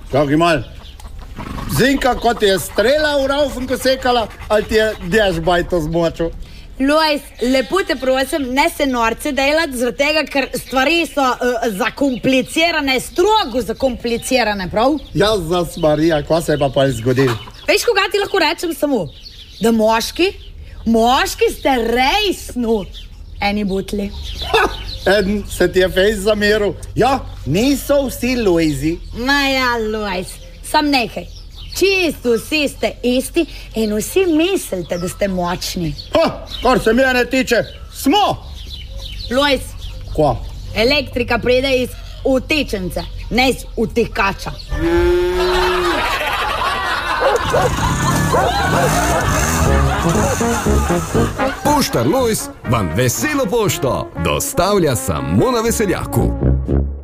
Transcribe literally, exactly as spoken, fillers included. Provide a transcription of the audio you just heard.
Čakaj mal. Zinka, kot je strela v raufen, ko sekala, ali ti je dežbajto zmočil? Lojz, lepo te prosim, ne se norce delati, zaradi tega, ker stvari so uh, zakomplicirane, strogo zakomplicirane, prav? Jezus Marija, kva se je pa pa zgodil? Veš, koga ti lahko rečem samo? Da moški, moški ste rejsnu eni butli. Ha, eden se ti je fejs zameril. Ja, niso vsi Lojzi. Ma ja, Lojz, sam nekaj. Čisto vsi ste isti in vsi mislite, da ste močni. Ha, kar se mene tiče, smo! Lojz, kva? Elektrika pride iz utečence, ne iz utekača. Poštar Lojz vam veselo pošto dostavlja samo na Veseljaku.